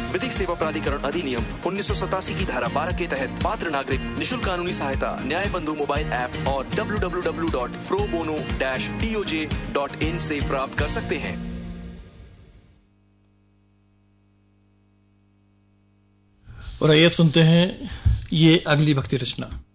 विधिक सेवा प्राधिकरण अधिनियम 1987 की धारा 12 के तहत पात्र नागरिक निशुल्क कानूनी सहायता न्याय बंधु मोबाइल ऐप और www.probono-toj.in से प्राप्त कर सकते हैं। और आइए अब सुनते हैं ये अगली भक्ति रचना।